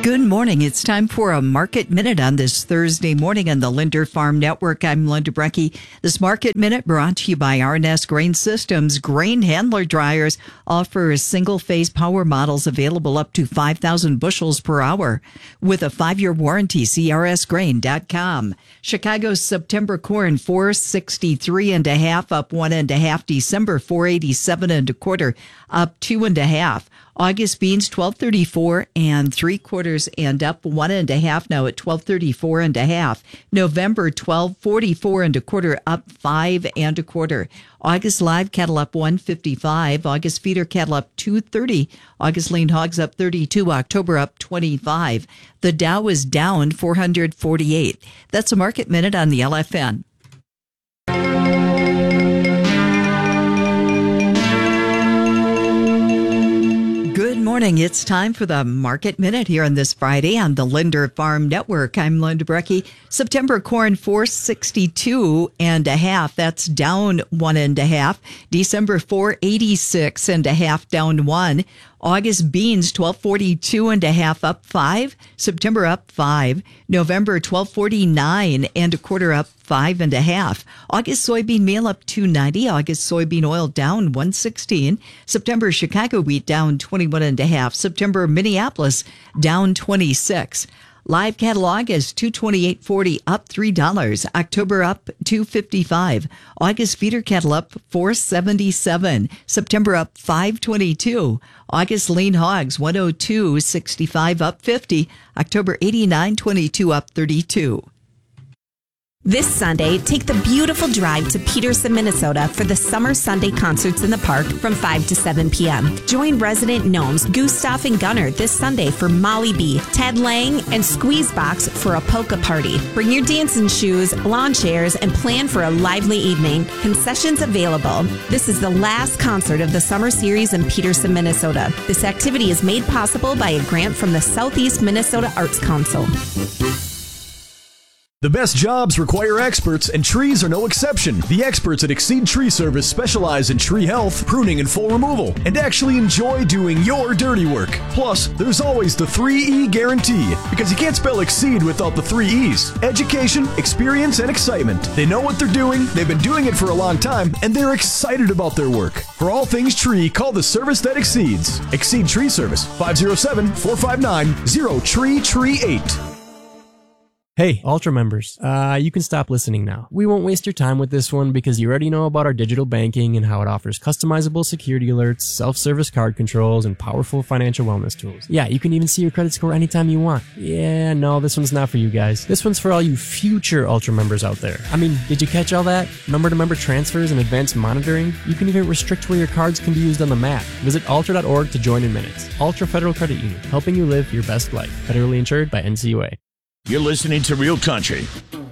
Good morning. It's time for a Market Minute on this Thursday morning on the Linder Farm Network. I'm Linda Brecky. This Market Minute brought to you by R&S Grain Systems. Grain handler dryers offer single-phase power models available up to 5,000 bushels per hour with a 5-year warranty. CRSgrain.com. Chicago's September corn 463.5 up 1.5. December 487.25 up 2.5. August beans 1234 3/4 and up 1.5 now at 1234.5. November 1244 1/4 up 5 1/4. August live cattle up 155. August feeder cattle up 230. August lean hogs up 32. October up 25. The Dow is down 448. That's a Market Minute on the LFN. Good morning. It's time for the Market Minute here on this Friday on the Linder Farm Network. I'm Linda Brecky. September corn 462.5. That's down 1.5. December 486.5 down 1. August beans 1242.5 up 5. September up 5. November 1249.25 up 5.5. August soybean meal up 290. August soybean oil down 116. September Chicago wheat down 21.5. September Minneapolis down 26. Live cattle August 228.40 up $3. October up $255. August feeder cattle up $477. September up $522. August lean hogs 102.65 up 50. October 89.22 up 32. This Sunday, take the beautiful drive to Peterson, Minnesota for the Summer Sunday Concerts in the Park from 5 to 7 p.m. Join resident gnomes Gustav and Gunnar this Sunday for Molly B, Ted Lang, and Squeezebox for a polka party. Bring your dancing shoes, lawn chairs, and plan for a lively evening. Concessions available. This is the last concert of the summer series in Peterson, Minnesota. This activity is made possible by a grant from the Southeast Minnesota Arts Council. The best jobs require experts, and trees are no exception. The experts at Exceed Tree Service specialize in tree health, pruning, and full removal, and actually enjoy doing your dirty work. Plus, there's always the 3E guarantee, because you can't spell Exceed without the 3 E's. Education, experience, and excitement. They know what they're doing, they've been doing it for a long time, and they're excited about their work. For all things tree, call the service that exceeds. Exceed Tree Service, 507-459-0TREE38. Hey, Ultra members, you can stop listening now. We won't waste your time with this one because you already know about our digital banking and how it offers customizable security alerts, self-service card controls, and powerful financial wellness tools. Yeah, you can even see your credit score anytime you want. Yeah, no, this one's not for you guys. This one's for all you future Ultra members out there. I mean, did you catch all that? Member-to-member transfers and advanced monitoring? You can even restrict where your cards can be used on the map. Visit ultra.org to join in minutes. Ultra Federal Credit Union, helping you live your best life. Federally insured by NCUA. You're listening to Real Country